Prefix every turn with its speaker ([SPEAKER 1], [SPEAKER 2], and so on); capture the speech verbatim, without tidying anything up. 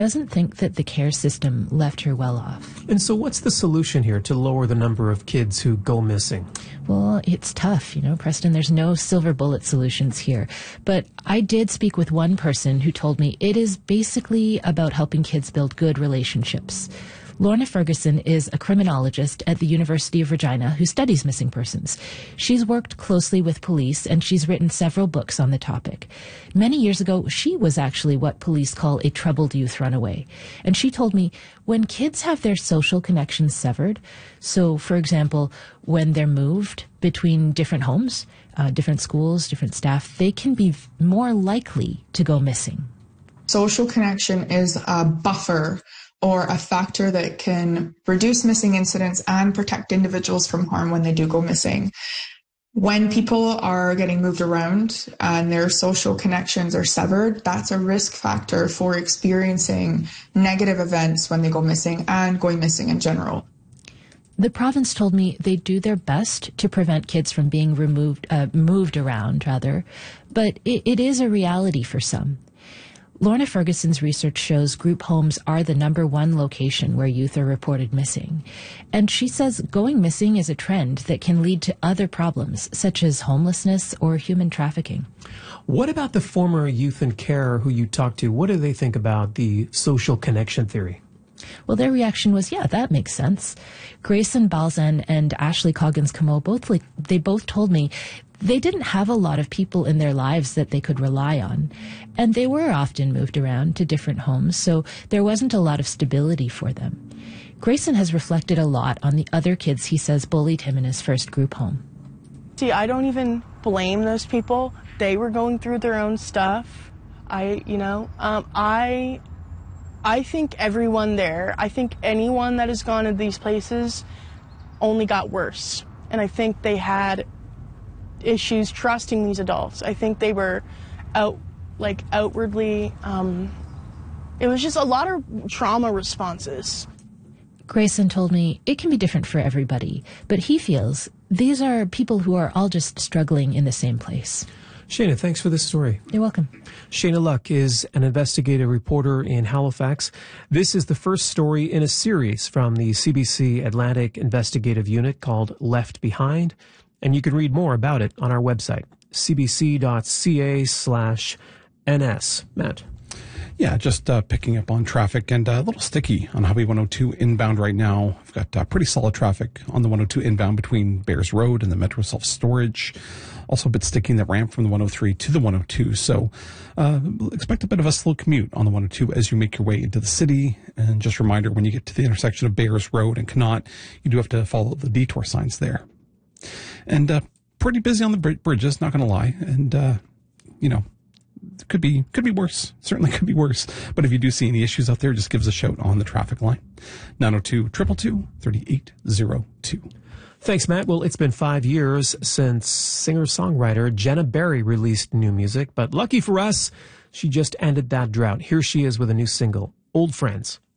[SPEAKER 1] Doesn't think that the care system left her well off.
[SPEAKER 2] And so what's the solution here to lower the number of kids who go missing?
[SPEAKER 1] Well, it's tough, you know, Preston. There's no silver bullet solutions here. But I did speak with one person who told me it is basically about helping kids build good relationships. Lorna Ferguson is a criminologist at the University of Regina who studies missing persons. She's worked closely with police and she's written several books on the topic. Many years ago, she was actually what police call a troubled youth runaway. And she told me when kids have their social connections severed, so for example, when they're moved between different homes, uh, different schools, different staff, they can be more likely to go missing.
[SPEAKER 3] Social connection is a buffer or a factor that can reduce missing incidents and protect individuals from harm when they do go missing. When people are getting moved around and their social connections are severed, that's a risk factor for experiencing negative events when they go missing and going missing in general.
[SPEAKER 1] The province told me they do their best to prevent kids from being removed, uh, moved around, rather, but it, it is a reality for some. Lorna Ferguson's research shows group homes are the number one location where youth are reported missing. And she says going missing is a trend that can lead to other problems, such as homelessness or human trafficking.
[SPEAKER 2] What about the former youth in care who you talked to? What do they think about the social connection theory?
[SPEAKER 1] Well, their reaction was, yeah, that makes sense. Grayson Balzan and Ashley Coggins-Camo, both, like, they both told me they didn't have a lot of people in their lives that they could rely on. And they were often moved around to different homes, so there wasn't a lot of stability for them. Grayson has reflected a lot on the other kids he says bullied him in his first group home.
[SPEAKER 4] See, I don't even blame those people. They were going through their own stuff. I, you know, um, I... I think everyone there, I think anyone that has gone to these places only got worse. And I think they had issues trusting these adults. I think they were out, like outwardly, um, it was just a lot of trauma responses.
[SPEAKER 1] Grayson told me it can be different for everybody, but he feels these are people who are all just struggling in the same place.
[SPEAKER 2] Shayna, thanks for this story.
[SPEAKER 1] You're welcome.
[SPEAKER 2] Shayna Luck is an investigative reporter in Halifax. This is the first story in a series from the C B C Atlantic Investigative Unit called Left Behind, and you can read more about it on our website, cbc.ca slash ns. Matt.
[SPEAKER 5] Yeah, just uh, picking up on traffic and uh, a little sticky on Highway one oh two inbound right now. We've got uh, pretty solid traffic on the one oh two inbound between Bears Road and the Metro Self-Storage. Also a bit sticky in the ramp from the one oh three to the one oh two. So uh, expect a bit of a slow commute on the one oh two as you make your way into the city. And just a reminder, when you get to the intersection of Bears Road and Connaught, you do have to follow the detour signs there. And uh, pretty busy on the br- bridges, not going to lie. And, uh, you know, could be could be worse. Certainly could be worse. But if you do see any issues out there, just give us a shout on the traffic line. nine oh two, two two two, three eight oh two.
[SPEAKER 2] Thanks, Matt. Well, it's been five years since singer-songwriter Jenna Berry released new music, but lucky for us, she just ended that drought. Here she is with a new single, Old Friends.